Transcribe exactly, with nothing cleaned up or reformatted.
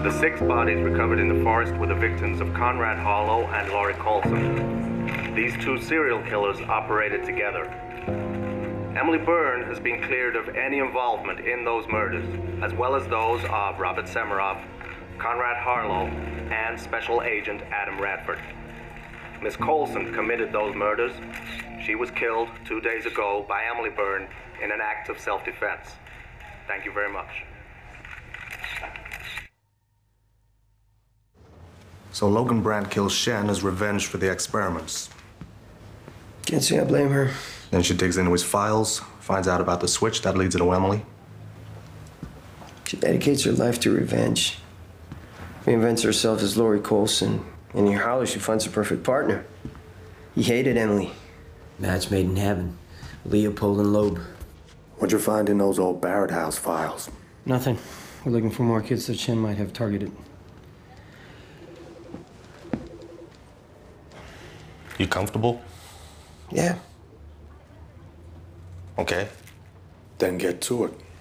The six bodies recovered in the forest were the victims of Conrad Harlow and Laurie Colson. These two serial killers operated together. Emily Byrne has been cleared of any involvement in those murders, as well as those of Robert Semerov, Conrad Harlow, and Special Agent Adam Radford. Miss Colson committed those murders. She was killed two days ago by Emily Byrne in an act of self-defense. Thank you very much. So Logan Brandt kills Shen as revenge for the experiments. Can't say I blame her. Then she digs into his files, finds out about the switch that leads into Emily. She dedicates her life to revenge. Reinvents herself as Laurie Colson. And in Harlow, she finds a perfect partner. He hated Emily. Match made in heaven. Leopold and Loeb. What'd you find in those old Barrett House files? Nothing. We're looking for more kids that Shen might have targeted. You comfortable? Yeah. Okay. Then get to it.